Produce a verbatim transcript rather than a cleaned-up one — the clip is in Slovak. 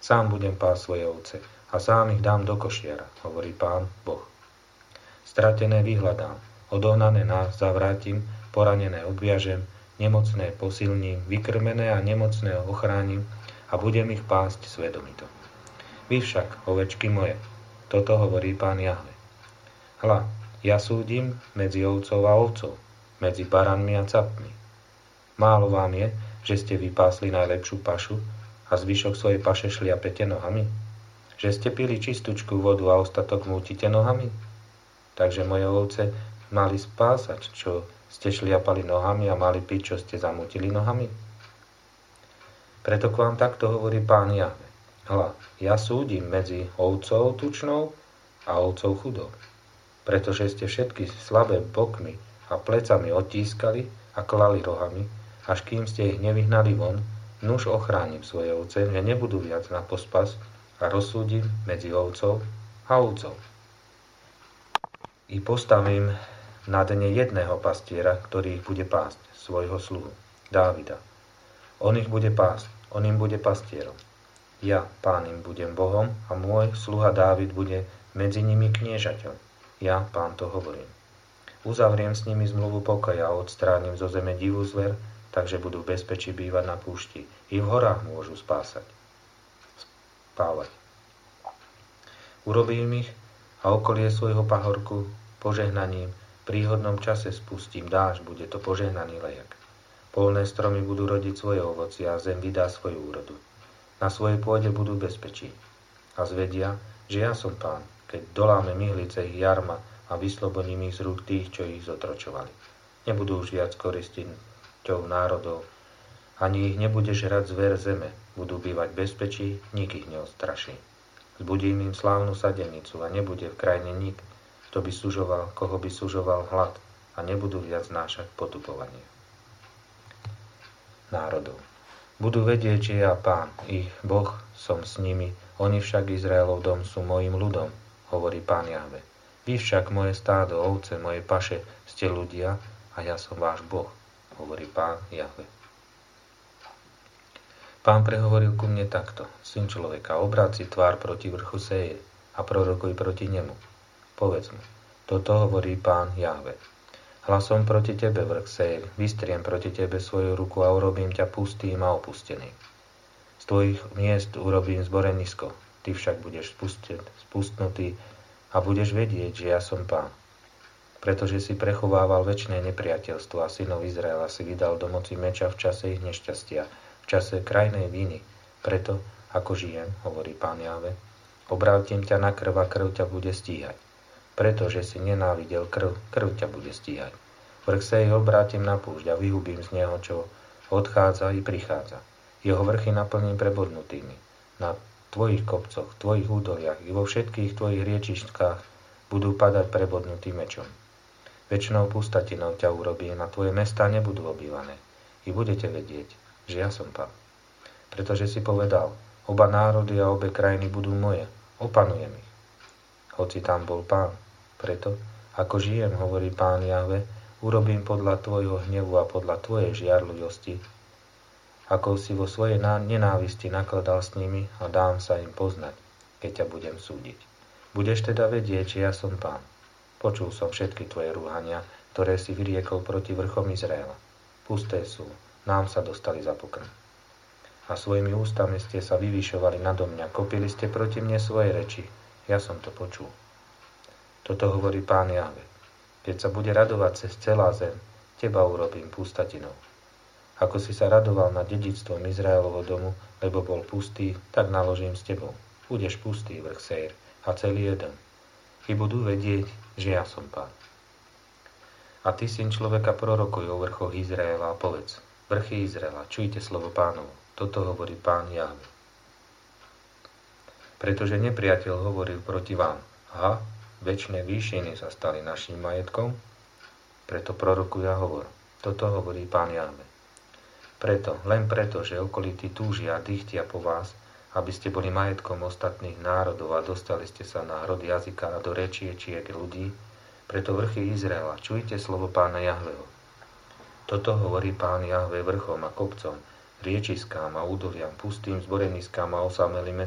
Sám budem pásť svoje ovce a sám ich dám do košiara, hovorí Pán Boh. Stratené vyhľadám, odohnané nás zavrátim, poranené obviažem, nemocné posilním, vykrmené a nemocné ochránim a budem ich pásť svedomito. Vy však, ovečky moje, toto hovorí Pán Jahve. Hľa, ja súdim medzi ovcov a ovcov, medzi baranmi a capmi. Málo vám je, že ste vypásli najlepšiu pašu a zvyšok svojej paše šliapete nohami? Že ste pili čistúčku vodu a ostatok mútite nohami? Takže moje ovce mali spásať, čo ste šliapali nohami a mali piť, čo ste zamútili nohami? Preto k vám takto hovorí Pán Jahve. Hľa, ja súdim medzi ovcov tučnou a ovcov chudou. Pretože ste všetky slabé bokmi a plecami odtískali a klali rohami, až kým ste ich nevyhnali von, nuž ochránim svoje ovce, že nebudú viac na pospas a rozsúdim medzi ovcov a ovcov. I postavím na dne jedného pastiera, ktorý ich bude pásť, svojho sluhu, Dávida. On ich bude pásť, on im bude pastierom. Ja, Pán, im budem Bohom a môj sluha Dávid bude medzi nimi kniežaťom. Ja, Pán, to hovorím. Uzavriem s nimi zmluvu pokoja a odstránim zo zeme divú zver, takže budú v bezpečí bývať na púšti. I v horách môžu spásať. Spávať. Urobím ich a okolie svojho pahorku požehnaním, v príhodnom čase spustím dážď, bude to požehnaný lejak. Polné stromy budú rodiť svoje ovocie a zem vydá svoju úrodu. Na svojej pôde budú v bezpečí. A zvedia, že ja som Pán, keď doláme myhlice ich jarma a vyslobodím ich z rúk tých, čo ich zotročovali. Nebudú už viac korisťou národov, ani ich nebude žrať zver zeme, budú bývať v bezpečí, nik ich neodstraší. Zbudím im slávnu sadenicu a nebude v krajine nik, kto by sužoval, koho by sužoval hlad a nebudú viac znášať potupovanie národov. Budú vedieť, že ja, Pán, ich Boh, som s nimi, oni však Izraelov dom sú mojim ľudom, hovorí Pán Jahve. Vy však moje stádo, ovce, moje paše, ste ľudia a ja som váš Boh, hovorí Pán Jahve. Pán prehovoril ku mne takto: Syn človeka, obráť si tvár proti vrchu Séje a prorokuj proti nemu. Povedz mu, toto hovorí Pán Jahve. Hlasom proti tebe, vrch Séj, vystriem proti tebe svoju ruku a urobím ťa pustým a opusteným. Z tvojich miest urobím zborenisko, ty však budeš spusten, spustnutý a budeš vedieť, že ja som Pán. Pretože si prechovával večné nepriateľstvo a synov Izraela si vydal do moci meča v čase ich nešťastia, v čase krajnej viny. Preto, ako žijem, hovorí Pán Jahve, obrátim ťa na krv a krv ťa bude stíhať. Pretože si nenávidel krv, krv ťa bude stíhať. Vrch Séj obrátim na púšť a vyhubím z neho, čo odchádza i prichádza. Jeho vrchy naplním prebodnutými. Na tvojich kopcoch, tvojich údoliach i vo všetkých tvojich riečištkách budú padať prebodnutým mečom. Večnou pustatinou ťa urobím a tvoje mestá nebudú obývané. I budete vedieť, že ja som Pán. Pretože si povedal, oba národy a obe krajiny budú moje, opanujem ich. Hoci tam bol Pán. Preto, ako žijem, hovorí Pán Jahve, urobím podľa tvojho hnevu a podľa tvojej žiarlivosti, ako si vo svojej nenávisti nakladal s nimi a dám sa im poznať, keď ťa budem súdiť. Budeš teda vedieť, že ja som Pán. Počul som všetky tvoje rúhania, ktoré si vyriekol proti vrchom Izraela. Pusté sú, nám sa dostali za pokrm. A svojimi ústami ste sa vyvyšovali nado mňa, kopili ste proti mne svoje reči. Ja som to počul. Toto hovorí Pán Jahve. Keď sa bude radovať cez celá zem, teba urobím pustatinou. Ako si sa radoval nad dedičstvom Izraelovho domu, lebo bol pustý, tak naložím s tebou. Budeš pustý, vrch Séj, a celý jeden. I budú vedieť, že ja som Pán. A ty, syn človeka, prorokuj o vrchoch Izraela a povedz: vrchy Izraela, čujte slovo Pánovo. Toto hovorí Pán Jahve. Pretože nepriateľ hovoril proti vám: aha, večné výšiny sa stali našim majetkom, preto prorokuj a hovor. Toto hovorí Pán Jahve. Preto, len preto, že okolití túžia a dychtia po vás, aby ste boli majetkom ostatných národov a dostali ste sa na hrod jazyka a do rečiečiek ľudí, preto vrchy Izraela, čujte slovo Pána Jahveho. Toto hovorí Pán Jahve vrchom a kopcom, riečiskám a údoliam, pustým zboreniskám a osamelým